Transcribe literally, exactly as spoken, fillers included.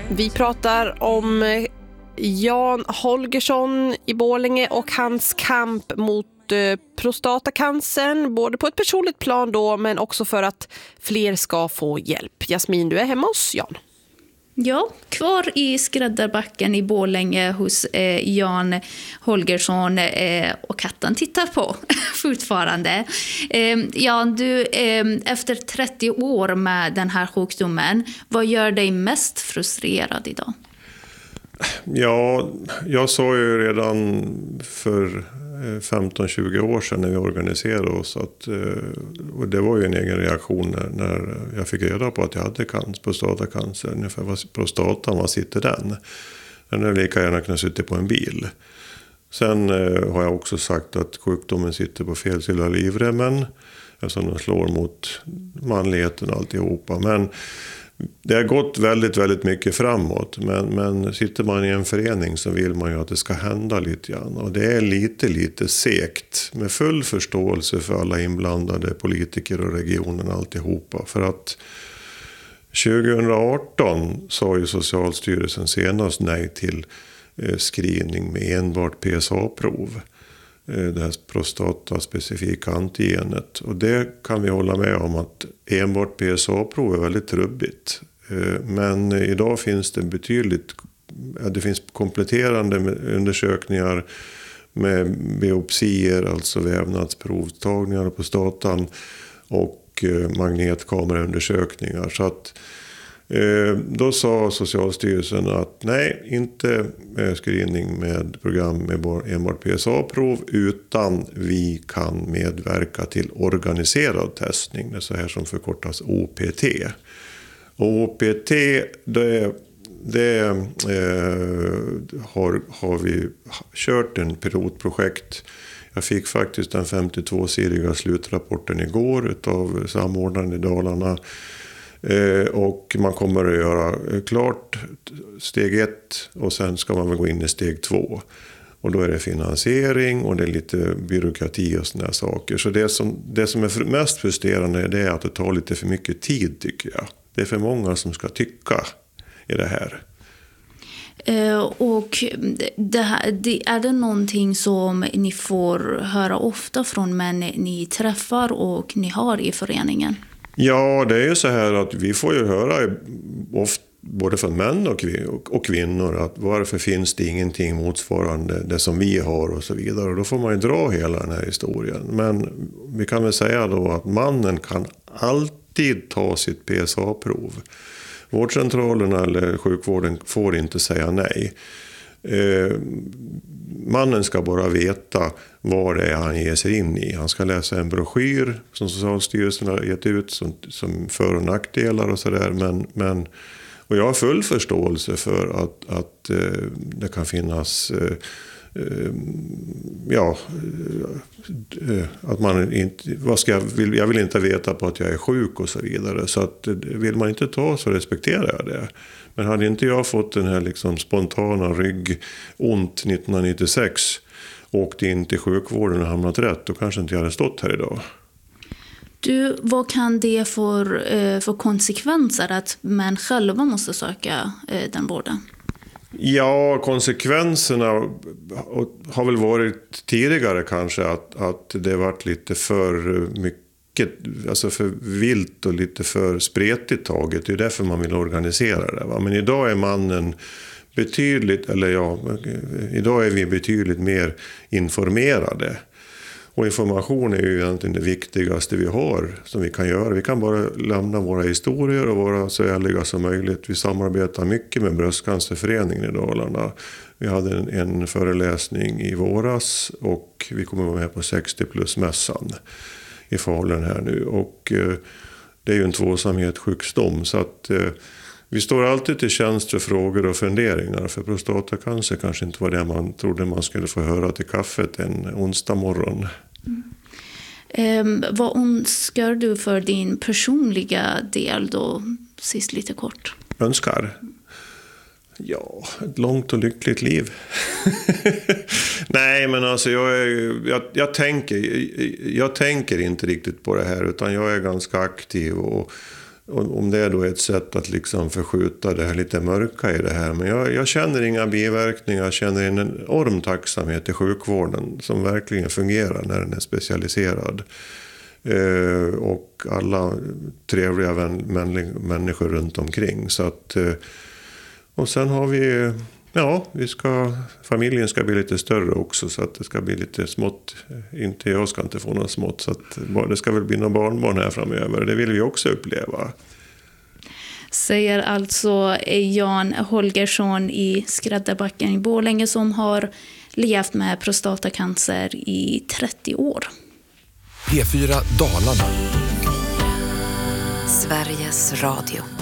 Vi pratar om Jan Holgersson i Borlänge och hans kamp mot prostatacancern, både på ett personligt plan då, men också för att fler ska få hjälp. Jasmin, du är hemma hos Jan. Ja, kvar i skräddarbacken i Borlänge hos eh, Jan Holgersson eh, och katten tittar på fortfarande. Eh, Jan, du, eh, efter trettio år med den här sjukdomen, vad gör dig mest frustrerad idag? Ja, jag sa ju redan för femton tjugo år sedan när vi organiserade oss att, och det var ju en egen reaktion när, när jag fick reda på att jag hade cancer, prostatacancer. Ungefär vad prostatan, vad sitter den? Den är lika gärna kunnat sitta på en bil. Sen eh, har jag också sagt att sjukdomen sitter på fel sida av livremmen, eftersom den slår mot manligheten och alltihopa. Men det har gått väldigt, väldigt mycket framåt, men, men sitter man i en förening så vill man ju att det ska hända lite grann. Och det är lite, lite segt, med full förståelse för alla inblandade politiker och regionen och alltihopa. För att tjugo arton sa ju Socialstyrelsen senast nej till eh, screening med enbart P S A-prov. Det här prostataspecifika antigenet. Och det kan vi hålla med om att enbart P S A-prov är väldigt trubbigt. Men idag finns det betydligt, det finns kompletterande undersökningar med biopsier, alltså vävnadsprovtagningar på prostatan och magnetkameraundersökningar. Så att då sa Socialstyrelsen att nej, inte screening med program med enbart P S A-prov, utan vi kan medverka till organiserad testning. Det är så här som förkortas O P T. Och O P T, det, det eh, har, har vi kört en pilotprojekt. Jag fick faktiskt den femtiotvå-sidiga slutrapporten igår av samordnaren i Dalarna. Och man kommer att göra klart steg ett och sen ska man väl gå in i steg två. Och då är det finansiering och det är lite byråkrati och sådana saker. Så det som, det som är mest frustrerande, det är att det tar lite för mycket tid, tycker jag. Det är för många som ska tycka i det här. Uh, och det här, det, är det någonting som ni får höra ofta från män ni träffar och ni har i föreningen? Ja, det är ju så här att vi får ju höra ofta, både från män och kvinnor, att varför finns det ingenting motsvarande det som vi har och så vidare. Och då får man ju dra hela den här historien. Men vi kan väl säga då att mannen kan alltid ta sitt P S A-prov. Vårdcentralerna eller sjukvården får inte säga nej. Eh, mannen ska bara veta vad det är han ger sig in i. Han ska läsa en broschyr som Socialstyrelsen har gett ut som, som för- och nackdelar och sådär. Men, men, och jag har full förståelse för att, att eh, det kan finnas eh, eh, ja, eh, att man inte, vad ska jag, vill, jag vill inte veta på att jag är sjuk och så vidare. Så att, vill man inte ta så respekterar jag det. Men hade inte jag fått den här liksom spontana ryggont nittonhundranittiosex och åkte in till sjukvården och hamnat rätt, då kanske inte jag hade stått här idag. Du, vad kan det för, för konsekvenser att män själva måste söka den vården? Ja, konsekvenserna har väl varit tidigare kanske att, att det har varit lite för mycket, alltså för vilt och lite för spretigt taget. Det är därför man vill organisera det. Va? Men idag är mannen betydligt, eller ja, idag är vi betydligt mer informerade. Och information är ju egentligen det viktigaste vi har som vi kan göra. Vi kan bara lämna våra historier och vara så ärliga som möjligt. Vi samarbetar mycket med Bröstcancerföreningen i Dalarna. Vi hade en, en föreläsning i våras och vi kommer vara med på sextio plus-mässan i Falun här nu. Och eh, det är ju en tvåsamhet sjukdom, så att eh, vi står alltid till tjänst för frågor och funderingar. För prostatacancer kanske inte var det man trodde man skulle få höra till kaffet en onsdag morgon. Mm. Eh, vad önskar du för din personliga del då, sist lite kort? Önskar? Ja, ett långt och lyckligt liv. Nej, men alltså jag, är, jag, jag, tänker, jag tänker inte riktigt på det här, utan jag är ganska aktiv och om det är då ett sätt att liksom förskjuta det här lite mörka i det här. Men jag, jag känner inga biverkningar, jag känner en enorm tacksamhet i sjukvården som verkligen fungerar när den är specialiserad. Eh, och alla trevliga vän, människor, människor runt omkring. Så att, eh, och sen har vi, ja, vi ska, familjen ska bli lite större också så att det ska bli lite smått. Inte jag ska inte få något smått så att det ska väl bli några barnbarn här framöver. Det vill vi också uppleva. Säger alltså Jan Holgersson i Skräddarbacken i Borlänge som har levt med prostatacancer i trettio år. P fyra Dalarna. Sveriges Radio.